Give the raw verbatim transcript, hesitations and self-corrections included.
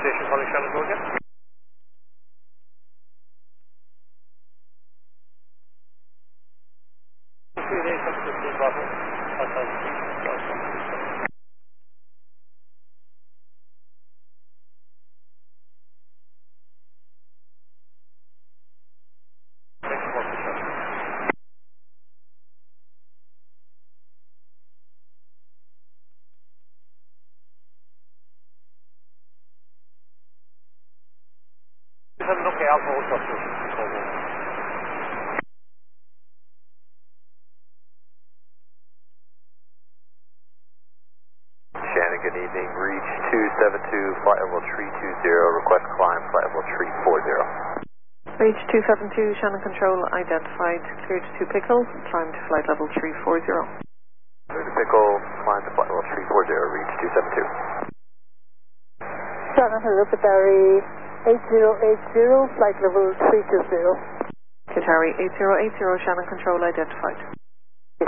Station calling Shannon Georgia. Three days up to fifteen Bravo. five thousand feet. Okay, Alpha Hotel Station. Shannon, good evening. Reach two seven two, flight level three two zero. Request climb, flight level three four zero. Reach two seven two, Shannon Control identified. Clear to two Pickle, climb to flight level three four zero. Clear to Pickle, climb to flight level three four zero. Reach two seven two. Shannon, hello, Qatari eight zero eight zero, flight level three two zero. Qatari eight zero eight zero, Shannon Control identified.